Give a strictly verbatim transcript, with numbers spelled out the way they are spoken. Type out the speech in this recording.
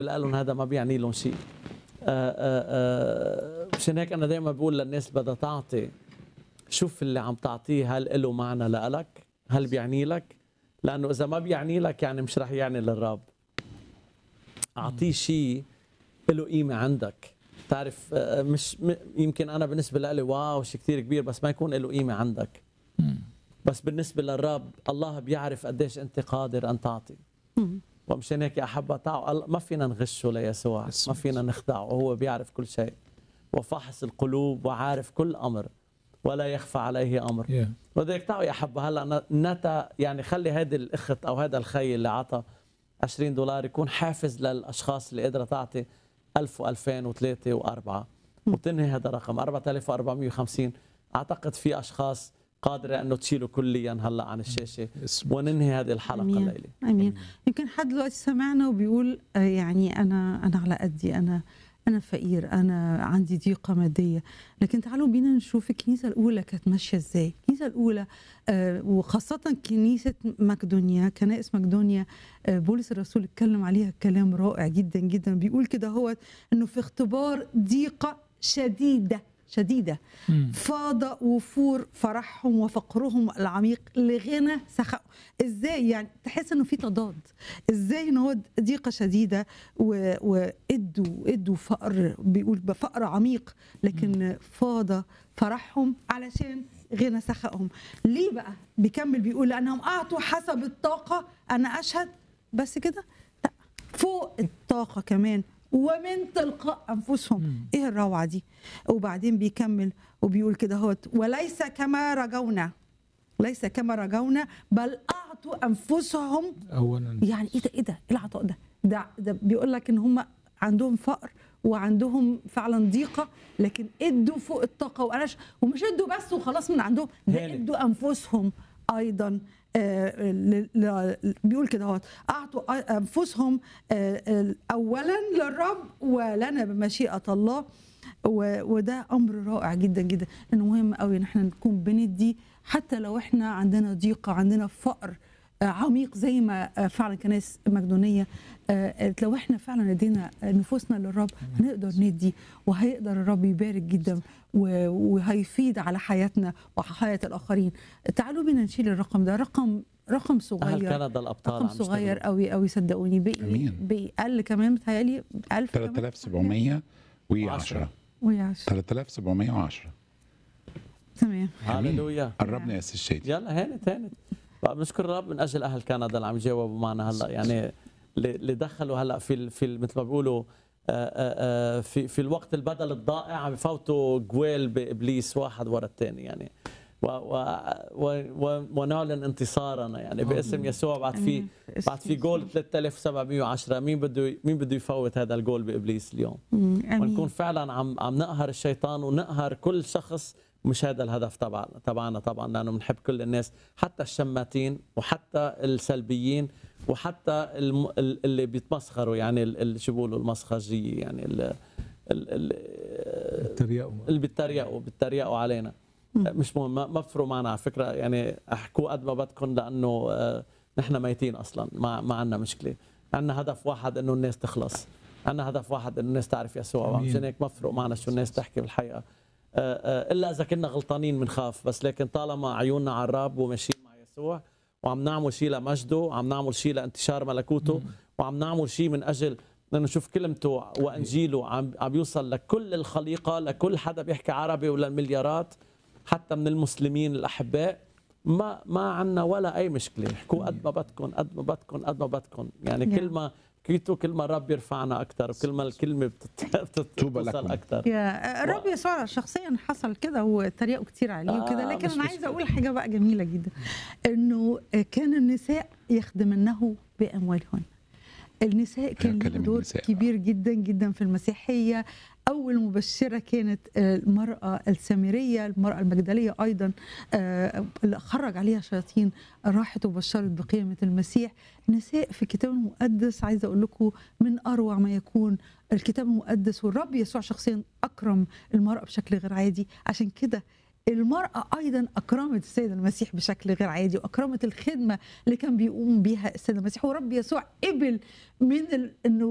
قال لهم هذا ما بيعني لهم شيء. آآ آآ مشان هيك أنا دايمًا باقول للناس اللي بدها تعطي، شوف اللي عم تعطيه هل له معنى لإلك؟ هل بيعني لك؟ لأنه إذا ما بيعني لك يعني مش رح يعني للرب. أعطيه شيء له قيمة عندك. بتعرف مش م يمكن أنا بالنسبة لإلي واو شيء كتير كبير بس ما يكون له قيمة عندك. بس بالنسبة للرب الله بيعرف قديش أنت قادر أن تعطي. ومشان هيك يا أحبة تعوا ما فينا نغشه ليسوع، ما فينا نخدعه، هو بيعرف كل شيء وفاحص القلوب وعارف كل أمر ولا يخفى عليه أمر. yeah. ولذلك تعوا يا أحبة هلا نتا يعني خلي هذه الأخت أو هذا الخي اللي عطى عشرين دولار يكون حافز للأشخاص اللي قادرة تعطي ألف وألفين وثلاثة وأربعة وتنهي هذا الرقم أربعة آلاف وأربعمية وخمسين. أعتقد في أشخاص قادرة أنه تشيله كليا هلا عن الشاشة وننهي هذه الحلقة أمين. الليلة. أمين. يمكن حد دلوقتي سمعنا وبيقول آه يعني أنا أنا على قدي، أنا أنا فقير، أنا عندي ضيقة مادية، لكن تعالوا بينا نشوف الكنيسة الأولى كانت ماشية إزاي. الكنيسة الأولى آه وخاصة كنيسة مقدونيا، كنائس مقدونيا، آه بولس الرسول اتكلم عليها كلام رائع جدا جدا. بيقول كده هو إنه في اختبار ضيقة شديدة شديدة فاض وفور فرحهم وفقرهم العميق لغنى سخاء. ازاي يعني تحس انه في تضاد؟ ازاي ان هو ضيقه شديده وادوا ادوا فقر، بيقول بفقر عميق لكن فاض فرحهم علشان غنى سخائهم. ليه بقى؟ بيكمل بيقول لانهم اعطوا حسب الطاقه. انا اشهد بس كده؟ لا، فوق الطاقه كمان ومن تلقاء انفسهم. مم. ايه الروعه دي؟ وبعدين بيكمل وبيقول كده هوت وليس كما رجونا، ليس كما رجونا بل اعطوا انفسهم اولا. يعني ايه ده؟ ايه ده؟ ايه العطاء ده؟ ده, ده بيقول لك ان هم عندهم فقر وعندهم فعلا ضيقه لكن ادوا فوق الطاقه. وانا ومش ادوا بس وخلاص من عندهم، ده ادوا انفسهم ايضا. آه بيقول كده هو اعطوا انفسهم آه اولا للرب ولنا بمشيئه الله. وده امر رائع جدا جدا، انه مهم قوي ان احنا نكون بندي حتى لو احنا عندنا ضيقه، عندنا فقر آه عميق زي ما فعلا كنائس مقدونيه. آه لو احنا فعلا ادينا نفوسنا للرب هنقدر ندي وهيقدر الرب يبارك جدا وهيفيد على حياتنا وحياة الآخرين. تعالوا بينا نشيل الرقم ده، رقم رقم صغير. أهل كندا الأبطال رقم صغير قوي قوي صدقوني. بقي بيقل كمان بتهيألي ألف ثلاثة آلاف وسبعمية وعشرة ثلاثة آلاف وسبعمية وعشرة. تمام. هاليلويا. قربنا يا أستاذ شادي. يلا هانت هانت بنشكر الرب من أجل أهل كندا اللي عم يجاوبوا معنا هلا، يعني اللي دخلوا هلا في في مثل ما بيقولوا في في الوقت البدل الضائع عم يفوتوا جويل بإبليس واحد ورا الثاني يعني و و و ونعلن انتصارنا يعني باسم يسوع. بعد في بعد في جول ثلاثة آلاف وسبعمية وعشرة. مين بده مين بده يفوت هذا الجول بإبليس اليوم؟ ونكون فعلا عم عم نقهر الشيطان ونقهر كل شخص. مش هذا الهدف تبعنا تبعنا طبعا، لانه بنحب كل الناس حتى الشماتين وحتى السلبيين وحتى اللي بيتمسخروا يعني اللي شو بيقولوا المسخجيه يعني اللي اللي بيتريقوا بيتريقوا علينا. مش مهم، ما بفرقوا معنا على فكره يعني. احكوا قد ما بدكم لانه نحن ميتين اصلا، ما ما عندنا مشكله. عندنا هدف واحد انه الناس تخلص، عندنا هدف واحد انه الناس تعرف يسوع. عشان هيك ما بفرق معنا شو الناس تحكي بالحقيقه، إلا إذا كنا غلطانين بنخاف. بس لكن طالما عيوننا على الرب وماشيين مع يسوع وعم نعمل شيء لمجده وعم نعمل شيء لانتشار ملكوته وعم نعمل شيء من أجل أن نشوف كلمته وأنجيله عم عم يوصل لكل الخليقة، لكل حدا بيحكي عربي ولا المليارات حتى من المسلمين الأحباء، ما ما عنا ولا أي مشكلة. احكوا قد ما بدكم قد ما بدكم قد ما بدكم يعني. كل ما كيتو كل ما الرب يرفعنا اكثر وكل ما الكلمه بتوصل اكثر. يا الرب يسوع شخصيا حصل كده وتريقوا كتير عليه آه وكده، لكن انا عايزه اقول حاجه بقى جميله جدا، انه كان النساء يخدمنه باموالهن. النساء كان لهم دور كبير جدا جدا في المسيحيه. أول مبشرة كانت المرأة السامرية، المرأة المجدلية أيضا اللي خرج عليها شياطين، راحت وبشرت بقيامة المسيح. نساء في الكتاب المقدس عايزة أقول لكم من أروع ما يكون الكتاب المقدس، والرب يسوع شخصيا أكرم المرأة بشكل غير عادي. عشان كده المرأة أيضا أكرمت السيد المسيح بشكل غير عادي، وأكرمت الخدمة اللي كان بيقوم بها السيد المسيح. ورب يسوع قبل من إنه